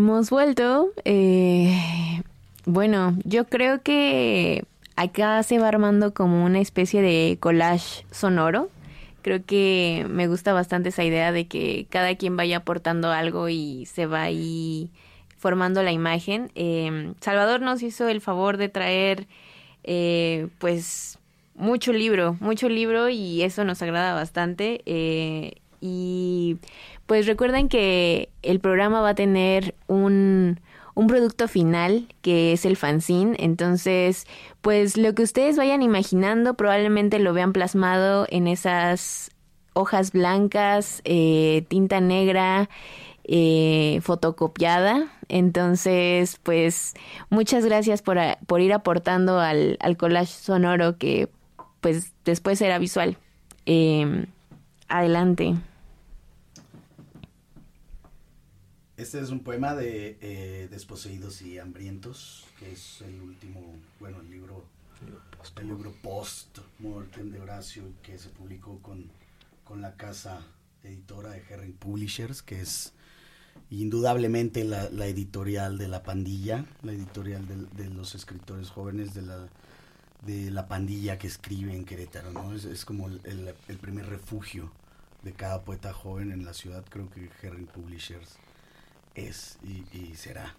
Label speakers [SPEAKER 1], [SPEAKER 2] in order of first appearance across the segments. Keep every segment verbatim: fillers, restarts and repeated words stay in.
[SPEAKER 1] Hemos vuelto. Eh, bueno, yo creo que acá se va armando como una especie de collage sonoro. Creo que me gusta bastante esa idea de que cada quien vaya aportando algo y se va ahí formando la imagen. Eh, Salvador nos hizo el favor de traer, eh, pues, mucho libro, mucho libro y eso nos agrada bastante. Eh, y pues recuerden que el programa va a tener un, un producto final que es el fanzine. Entonces, pues lo que ustedes vayan imaginando probablemente lo vean plasmado en esas hojas blancas, eh, tinta negra, eh, fotocopiada. Entonces, pues muchas gracias por, a, por ir aportando al, al collage sonoro que pues después será visual. Eh, adelante.
[SPEAKER 2] Este es un poema de eh, Desposeídos y Hambrientos, que es el último, bueno, el libro, el libro post-mortem de Horacio, que se publicó con, con la casa editora de Herring Publishers, que es indudablemente la, la editorial de La Pandilla, la editorial de, de los escritores jóvenes de la, de la pandilla que escribe en Querétaro, ¿no? Es, es como el, el, el primer refugio de cada poeta joven en la ciudad. Creo que Herring Publishers es y, y será.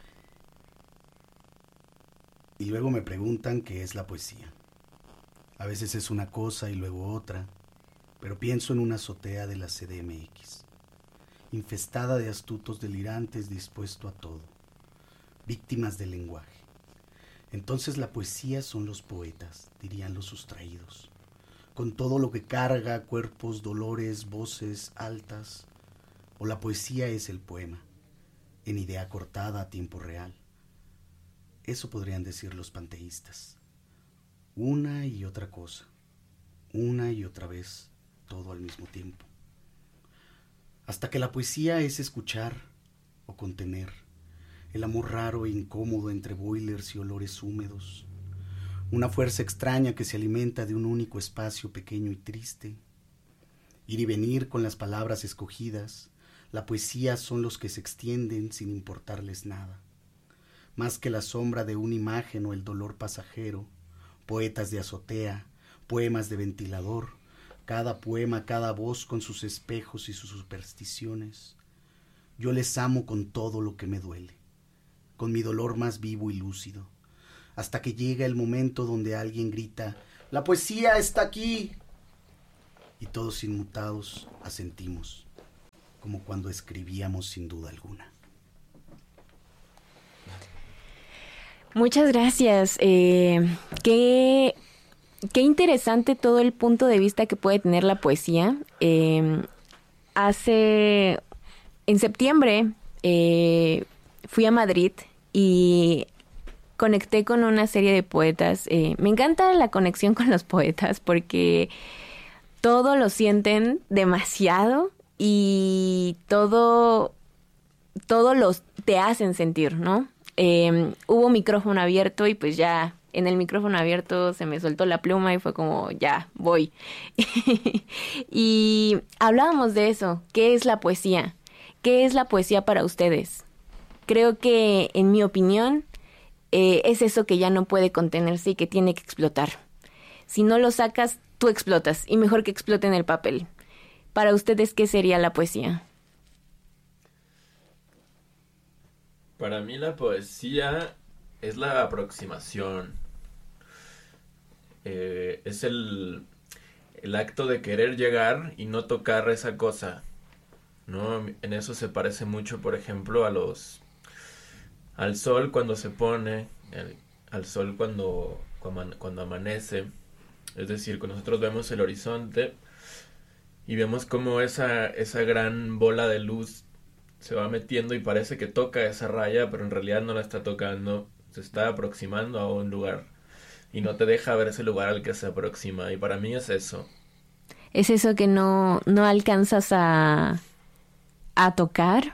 [SPEAKER 2] Y luego me preguntan qué es la poesía. A veces es una cosa y luego otra, pero pienso en una azotea de la C D M X, infestada de astutos delirantes dispuesto a todo, víctimas del lenguaje. Entonces la poesía son los poetas, dirían los sustraídos, con todo lo que carga, cuerpos, dolores, voces altas, o la poesía es el poema, en idea cortada a tiempo real. Eso podrían decir los panteístas. Una y otra cosa, una y otra vez, todo al mismo tiempo. Hasta que la poesía es escuchar o contener, el amor raro e incómodo entre boilers y olores húmedos, una fuerza extraña que se alimenta de un único espacio pequeño y triste. Ir y venir con las palabras escogidas. La poesía son los que se extienden sin importarles nada, más que la sombra de una imagen o el dolor pasajero, poetas de azotea, poemas de ventilador, cada poema, cada voz con sus espejos y sus supersticiones. Yo les amo con todo lo que me duele, con mi dolor más vivo y lúcido, hasta que llega el momento donde alguien grita, ¡la poesía está aquí! Y todos inmutados asentimos, como cuando escribíamos sin duda alguna.
[SPEAKER 1] Muchas gracias. Eh, qué, qué interesante todo el punto de vista que puede tener la poesía. Eh, hace, en septiembre, eh, fui a Madrid y conecté con una serie de poetas. Eh, me encanta la conexión con los poetas porque todo lo sienten demasiado y todo, todo los te hacen sentir, ¿no? Eh, hubo micrófono abierto y pues ya en el micrófono abierto se me soltó la pluma y fue como, ya, voy. Y hablábamos de eso. ¿Qué es la poesía? ¿Qué es la poesía para ustedes? Creo que, en mi opinión, eh, es eso que ya no puede contenerse y que tiene que explotar. Si no lo sacas, tú explotas, y mejor que explote en el papel. Para ustedes, ¿qué sería la poesía?
[SPEAKER 3] Para mí la poesía es la aproximación. Eh, es el, el acto de querer llegar y no tocar esa cosa, ¿no? En eso se parece mucho, por ejemplo, a los al sol cuando se pone, el, al sol cuando, cuando, cuando amanece. Es decir, cuando nosotros vemos el horizonte y vemos cómo esa, esa gran bola de luz se va metiendo y parece que toca esa raya, pero en realidad no la está tocando, se está aproximando a un lugar y no te deja ver ese lugar al que se aproxima, y para mí es eso.
[SPEAKER 1] ¿Es eso que no, no alcanzas a, a tocar?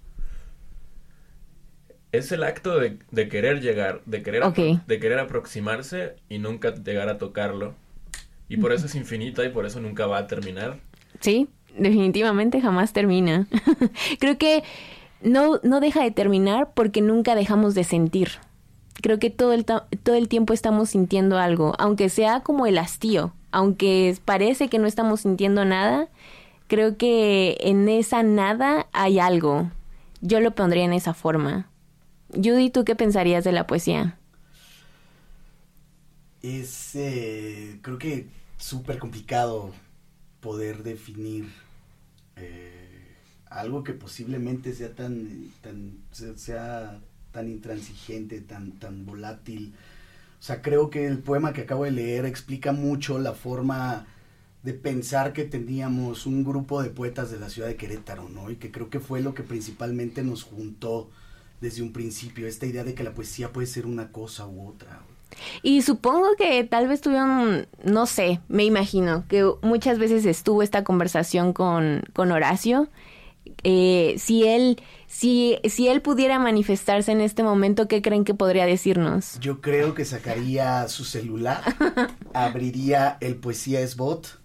[SPEAKER 3] Es el acto de, de querer llegar, de querer,
[SPEAKER 1] okay.
[SPEAKER 3] apro- de querer aproximarse y nunca llegar a tocarlo, y por eso es infinita y por eso nunca va a terminar.
[SPEAKER 1] Sí, definitivamente jamás termina. Creo que no, no deja de terminar porque nunca dejamos de sentir. Creo que todo el, ta- todo el tiempo estamos sintiendo algo, aunque sea como el hastío, aunque parece que no estamos sintiendo nada, creo que en esa nada hay algo. Yo lo pondría en esa forma. Judy, ¿tú qué pensarías de la poesía?
[SPEAKER 2] Es, eh, creo que súper complicado poder definir eh, algo que posiblemente sea tan, tan, sea tan intransigente, tan, tan volátil. O sea, creo que el poema que acabo de leer explica mucho la forma de pensar que teníamos un grupo de poetas de la ciudad de Querétaro, ¿no? Y que creo que fue lo que principalmente nos juntó desde un principio, esta idea de que la poesía puede ser una cosa u otra.
[SPEAKER 1] Y supongo que tal vez tuvieron, no sé, me imagino, que muchas veces estuvo esta conversación con, con Horacio. Eh, si él, si, si él pudiera manifestarse en este momento, ¿qué creen que podría decirnos?
[SPEAKER 2] Yo creo que sacaría su celular, abriría el Poesía es Bot,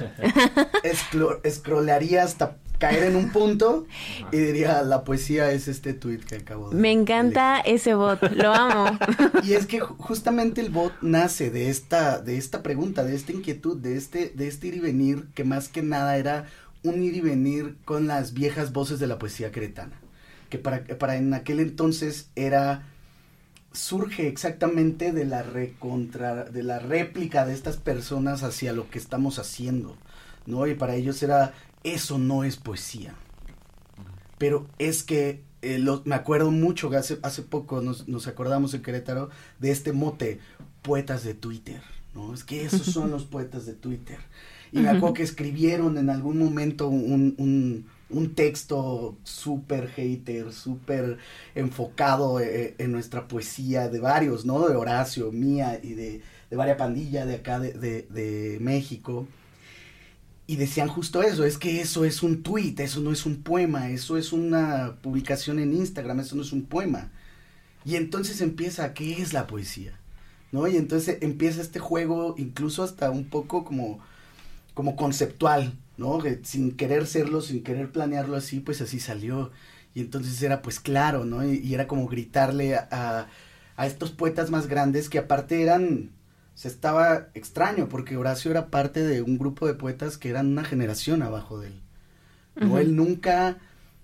[SPEAKER 2] escro- escrolearía hasta caer en un punto y diría, la poesía es este tweet que acabo de
[SPEAKER 1] Me encanta
[SPEAKER 2] leer.
[SPEAKER 1] ese bot, lo amo.
[SPEAKER 2] Y es que ju- justamente el bot nace de esta, de esta pregunta, de esta inquietud, de este, de este ir y venir, que más que nada era un ir y venir con las viejas voces de la poesía queretana, que para, para en aquel entonces era, surge exactamente de la recontra, de la réplica de estas personas hacia lo que estamos haciendo, ¿no? Y para ellos era, eso no es poesía. Pero es que, eh, lo, me acuerdo mucho que hace, hace poco nos, nos acordamos en Querétaro de este mote, poetas de Twitter, ¿no? Es que esos son los poetas de Twitter. Y me acuerdo que escribieron en algún momento un, un, un texto súper hater, súper enfocado eh, en nuestra poesía de varios, ¿no? De Horacio, mía y de, de varias pandillas de acá de, de, de México. Y decían justo eso, es que eso es un tweet, eso no es un poema, eso es una publicación en Instagram, eso no es un poema. Y entonces empieza, ¿qué es la poesía? ¿No? Y entonces empieza este juego incluso hasta un poco como, como conceptual, ¿no? Que sin querer serlo, sin querer planearlo así, pues así salió. Y entonces era pues claro, ¿no? Y, y era como gritarle a, a, a estos poetas más grandes que aparte eran... O sea, estaba extraño porque Horacio era parte de un grupo de poetas que eran una generación abajo de él. ¿No? Uh-huh. Él nunca,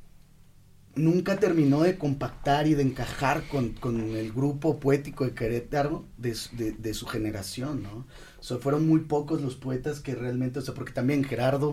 [SPEAKER 2] nunca terminó de compactar y de encajar con, con el grupo poético de Querétaro de, de, de su generación, ¿no? O sea, fueron muy pocos los poetas que realmente, o sea, porque también Gerardo,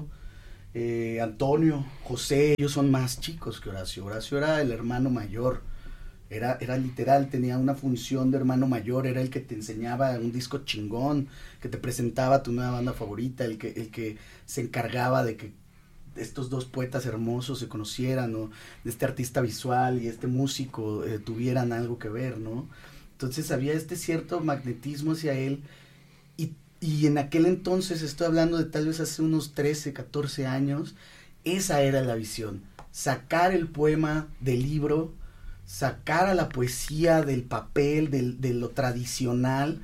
[SPEAKER 2] eh, Antonio, José, ellos son más chicos que Horacio. Horacio era el hermano mayor. Era, era literal, tenía una función de hermano mayor, era el que te enseñaba un disco chingón, que te presentaba tu nueva banda favorita, el que, el que se encargaba de que estos dos poetas hermosos se conocieran, ¿no? De este artista visual y este músico eh, tuvieran algo que ver, ¿no? Entonces había este cierto magnetismo hacia él, y, y en aquel entonces, estoy hablando de tal vez hace unos trece, catorce años, esa era la visión, sacar el poema del libro, sacar a la poesía del papel, del, de lo tradicional,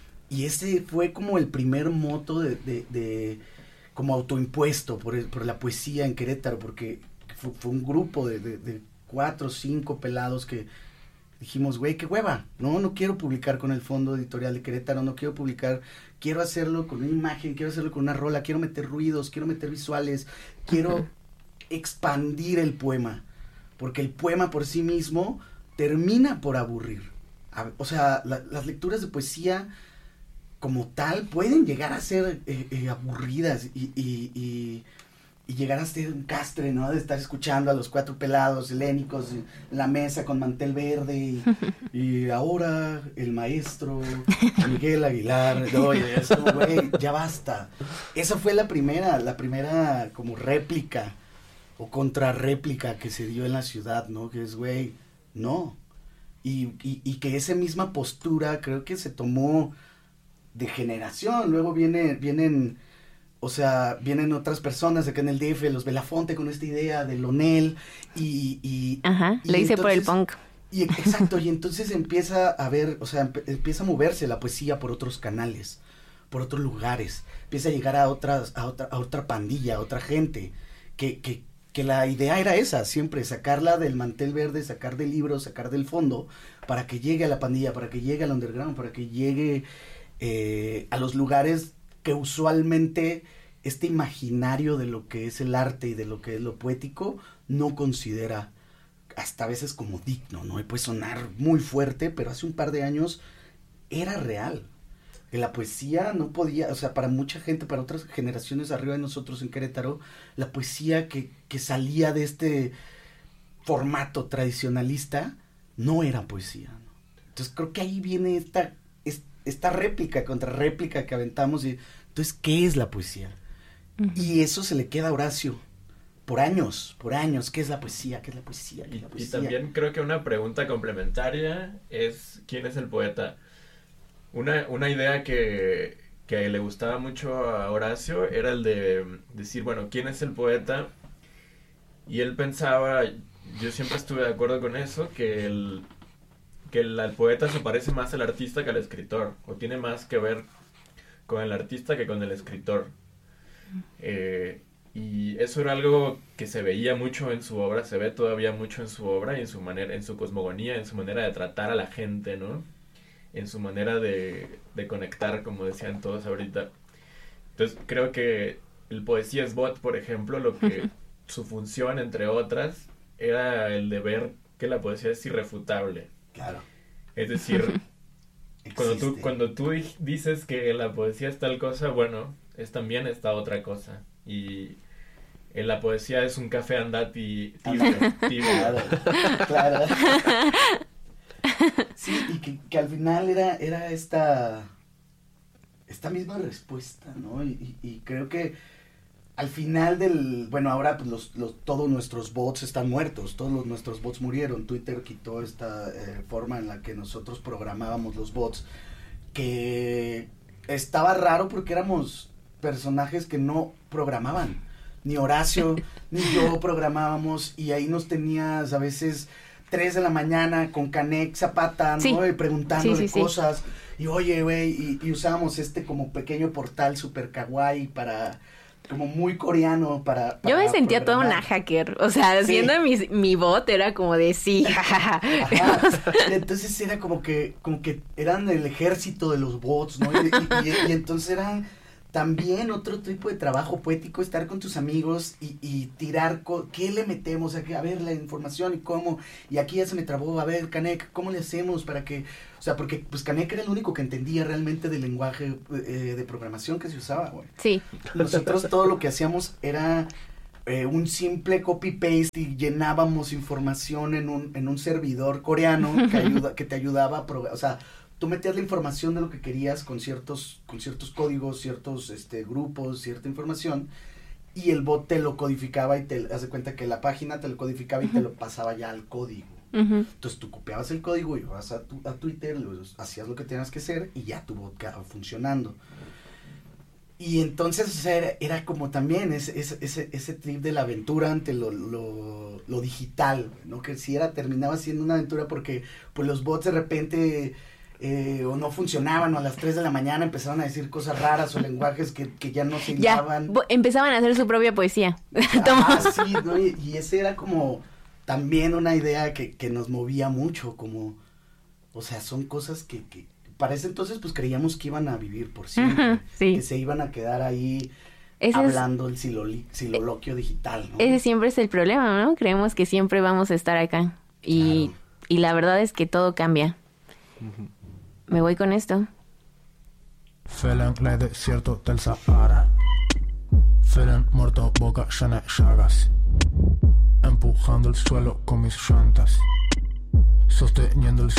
[SPEAKER 2] y ese fue como el primer moto de, de, de como autoimpuesto por, el, por la poesía en Querétaro, porque fue, fue un grupo de, de, de cuatro o cinco pelados que dijimos, güey, qué hueva, no, no quiero publicar con el Fondo Editorial de Querétaro, no quiero publicar, quiero hacerlo con una imagen, quiero hacerlo con una rola, quiero meter ruidos, quiero meter visuales, quiero uh-huh. expandir el poema. Porque el poema por sí mismo termina por aburrir. O sea, la, las lecturas de poesía como tal pueden llegar a ser eh, eh, aburridas y, y, y, y llegar a ser un castre, ¿no? De estar escuchando a los cuatro pelados helénicos en la mesa con mantel verde y, y ahora el maestro Miguel Aguilar. Oye, eso, güey, ya basta. Esa fue la primera, la primera como réplica o contrarréplica que se dio en la ciudad, ¿no? Que es, güey, no. Y, y, y que esa misma postura creo que se tomó de generación. Luego viene, vienen, o sea, vienen otras personas acá en el D F, los Belafonte con esta idea de Lonel y... y
[SPEAKER 1] Ajá,
[SPEAKER 2] y
[SPEAKER 1] lo hice
[SPEAKER 2] entonces,
[SPEAKER 1] por el punk.
[SPEAKER 2] Y, exacto, y entonces empieza a ver, o sea, emp- empieza a moverse la poesía por otros canales, por otros lugares. Empieza a llegar a otras, a otra, a otra pandilla, a otra gente que... que que la idea era esa, siempre sacarla del mantel verde, sacar del libro, sacar del fondo, para que llegue a la pandilla, para que llegue al underground, para que llegue eh, a los lugares que usualmente este imaginario de lo que es el arte y de lo que es lo poético no considera hasta a veces como digno, ¿no? Y puede sonar muy fuerte, pero hace un par de años era real. Que la poesía no podía, o sea, para mucha gente, para otras generaciones arriba de nosotros en Querétaro, la poesía que, que salía de este formato tradicionalista no era poesía, ¿no? Entonces creo que ahí viene esta, esta réplica contra réplica que aventamos y entonces, ¿qué es la poesía? Uh-huh. Y eso se le queda a Horacio por años, por años, ¿qué es la poesía? ¿Qué es la poesía? ¿Qué es la poesía?
[SPEAKER 3] Y, y también creo que una pregunta complementaria es ¿quién es el poeta? Una, una idea que, que le gustaba mucho a Horacio era el de decir, bueno, ¿quién es el poeta? Y él pensaba, yo siempre estuve de acuerdo con eso, que el, que el, el poeta se parece más al artista que al escritor, o tiene más que ver con el artista que con el escritor. Eh, y eso era algo que se veía mucho en su obra, se ve todavía mucho en su obra y en su manera, en su cosmogonía, en su manera de tratar a la gente, ¿no? En su manera de, de conectar, como decían todos ahorita. Entonces creo que el Poesía es Bot, por ejemplo, lo que uh-huh. su función, entre otras, era el de ver que la poesía es irrefutable.
[SPEAKER 2] Claro.
[SPEAKER 3] Es decir, cuando tú, cuando tú dices que la poesía es tal cosa, bueno, es también esta otra cosa. Y en la poesía es un café andati tibio. tibio.
[SPEAKER 2] Claro, claro. Sí, y que, que al final era, era esta, esta misma respuesta, ¿no? Y, y, y creo que al final del, bueno, ahora pues los, los, todos nuestros bots están muertos, todos los, nuestros bots murieron. Twitter quitó esta eh, forma en la que nosotros programábamos los bots, que estaba raro porque éramos personajes que no programaban, ni Horacio, ni yo programábamos, y ahí nos tenías a veces tres de la mañana con Canek Zapata, ¿no? Sí. Y preguntándole sí, sí, cosas. Sí. Y oye, güey, y, y usábamos este como pequeño portal super kawaii para, como muy coreano para, para
[SPEAKER 1] yo me sentía programar. Toda una hacker, o sea, haciendo sí. mi, mi bot era como de sí, jajaja.
[SPEAKER 2] Entonces era como que, como que eran el ejército de los bots, ¿no? Y, y, y, y entonces eran también otro tipo de trabajo poético, estar con tus amigos y, y tirar, co- ¿qué le metemos? A, a ver la información y cómo, y aquí ya se me trabó, a ver, Canek, ¿cómo le hacemos para que, o sea, porque pues Canek era el único que entendía realmente del lenguaje eh, de programación que se usaba, güey.
[SPEAKER 1] Sí.
[SPEAKER 2] Nosotros todo lo que hacíamos era eh, un simple copy-paste y llenábamos información en un, en un servidor coreano que, ayuda, que te ayudaba a programar, o sea, tú metías la información de lo que querías con ciertos, con ciertos códigos, ciertos este, grupos, cierta información, y el bot te lo codificaba y te hace cuenta que la página te lo codificaba y uh-huh. te lo pasaba ya al código. Uh-huh. Entonces tú copiabas el código y vas a, tu, a Twitter, lo, hacías lo que tenías que hacer y ya tu bot quedaba funcionando. Y entonces o sea, era, era como también ese, ese, ese, ese trip de la aventura ante lo, lo, lo digital, ¿no? Que si era, terminaba siendo una aventura porque pues los bots de repente... Eh, o no funcionaban, o a las tres de la mañana empezaban a decir cosas raras o lenguajes que, que ya no se hilaban.
[SPEAKER 1] Ya, empezaban a hacer su propia poesía.
[SPEAKER 2] Ah, sí, ¿no? y, y ese era como también una idea que, que nos movía mucho, como, o sea, son cosas que, que para ese entonces pues creíamos que iban a vivir por siempre, uh-huh, sí. que se iban a quedar ahí ese hablando es, el siloli, siloloquio digital, ¿no?
[SPEAKER 1] Ese siempre es el problema, ¿no? Creemos que siempre vamos a estar acá y, claro. y la verdad es que todo cambia. Uh-huh. Me voy con esto.
[SPEAKER 4] Felen el desierto del Sahara. Felen muerto, boca llena de llagas. Empujando el suelo con mis llantas. Sosteniendo el